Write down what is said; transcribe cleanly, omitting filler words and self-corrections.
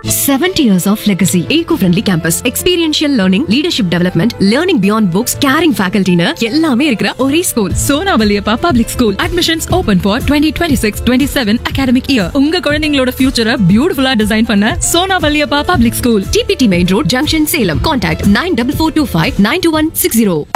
70 years of legacy. Eco-friendly campus. Experiential learning, leadership development, learning beyond books, caring faculty னு எல்லாமே இருக்கிற ஒரே school. Sona Valliappa public school. Admissions open for 2026-27 academic year. உங்க குழந்தைகளோட ஃபியூச்சரை பியூட்டிஃபுல்லா டிசைன் பண்ண Sona Valliappa public school. TPT Main Road, Junction, Salem. Contact 94425 92160.